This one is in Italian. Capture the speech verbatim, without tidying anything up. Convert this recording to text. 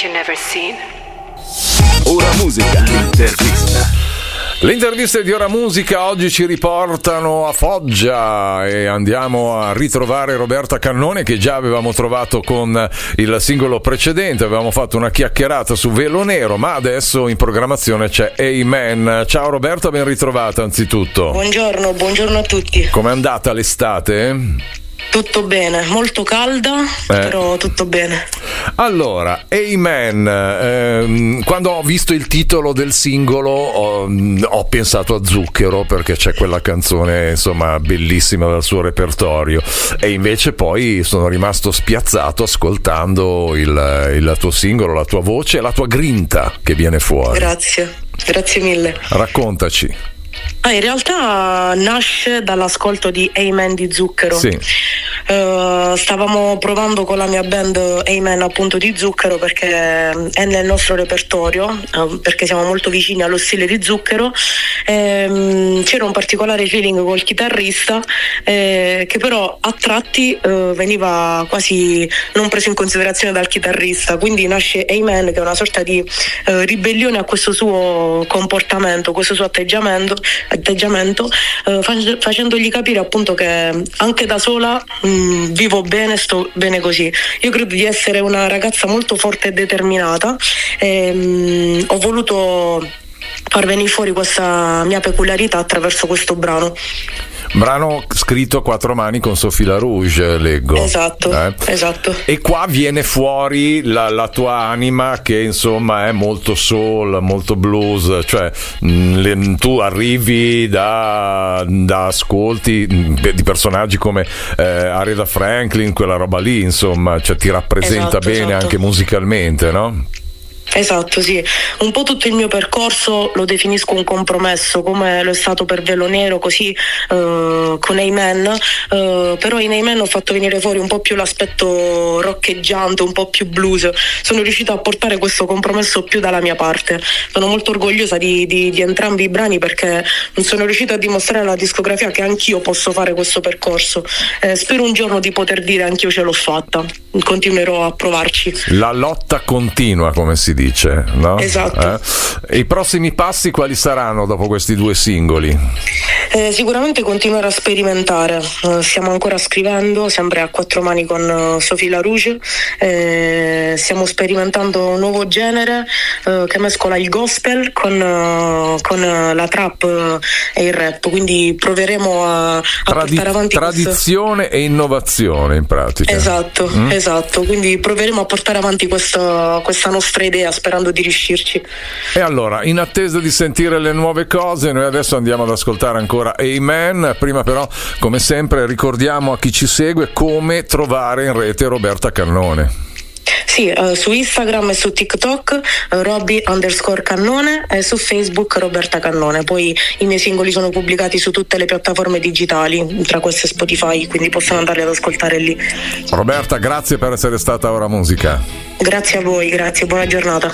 you never seen. Ora Musica, l'intervista. Le interviste di Ora Musica oggi ci riportano a Foggia e andiamo a ritrovare Roberta Cannone, che già avevamo trovato con il singolo precedente. Avevamo fatto una chiacchierata su Velo Nero, ma adesso in programmazione c'è Amen. Ciao Roberta, ben ritrovata anzitutto. Buongiorno, buongiorno a tutti. Com'è andata l'estate? Tutto bene, molto calda, eh. però tutto bene. Allora, Amen, ehm, quando ho visto il titolo del singolo ho, ho pensato a Zucchero, perché c'è quella canzone insomma bellissima dal suo repertorio, e invece poi sono rimasto spiazzato ascoltando il, il tuo singolo, la tua voce e la tua grinta che viene fuori. Grazie, grazie mille. Raccontaci. Ah, in realtà nasce dall'ascolto di Amen di Zucchero. Sì. Uh, stavamo provando con la mia band Amen appunto di Zucchero, perché è nel nostro repertorio, uh, perché siamo molto vicini allo stile di Zucchero. E, um, c'era un particolare feeling col chitarrista eh, che però a tratti uh, veniva quasi non preso in considerazione dal chitarrista, quindi nasce Amen, che è una sorta di uh, ribellione a questo suo comportamento, questo suo atteggiamento atteggiamento eh, facendogli capire appunto che anche da sola mh, vivo bene, sto bene così. Io credo di essere una ragazza molto forte e determinata e mh, ho voluto far venire fuori questa mia peculiarità attraverso questo brano. Brano scritto a quattro mani con Sophie LaRouge, leggo. Esatto, eh? esatto. E qua viene fuori la, la tua anima, che insomma è molto soul, molto blues, cioè mh, tu arrivi da, da ascolti mh, di personaggi come eh, Aretha Franklin, quella roba lì, insomma, cioè ti rappresenta esatto, bene esatto. anche musicalmente, no? Esatto, sì. Un po' tutto il mio percorso lo definisco un compromesso, come lo è stato per Velo Nero, così uh, con Amen, uh, però in Amen ho fatto venire fuori un po' più l'aspetto roccheggiante, un po' più blues. Sono riuscita a portare questo compromesso più dalla mia parte. Sono molto orgogliosa di, di, di entrambi i brani, perché sono riuscita a dimostrare alla discografia che anch'io posso fare questo percorso. Eh, spero un giorno di poter dire anch'io ce l'ho fatta. Continuerò a provarci. La lotta continua, come si dice, no? Esatto. Eh? I prossimi passi quali saranno dopo questi due singoli? Eh, sicuramente continuare a sperimentare. Eh, stiamo ancora scrivendo, sempre a quattro mani con uh, Sophie LaRouge. Eh, stiamo sperimentando un nuovo genere uh, che mescola il gospel con, uh, con uh, la trap uh, e il rap. Quindi proveremo a, a Tradi- portare avanti tradizione questo... e innovazione in pratica. Esatto, mm? esatto. Quindi proveremo a portare avanti questa, questa nostra idea, sperando di riuscirci. E allora, in attesa di sentire le nuove cose, noi adesso andiamo ad ascoltare ancora Amen. Prima però, come sempre, ricordiamo a chi ci segue come trovare in rete Roberta Cannone. Sì, uh, su Instagram e su TikTok uh, Robby underscore Cannone, e su Facebook Roberta Cannone. Poi i miei singoli sono pubblicati su tutte le piattaforme digitali, tra queste Spotify, quindi possono andare ad ascoltare lì. Roberta, grazie per essere stata a Ora Musica. Grazie a voi, grazie, buona giornata.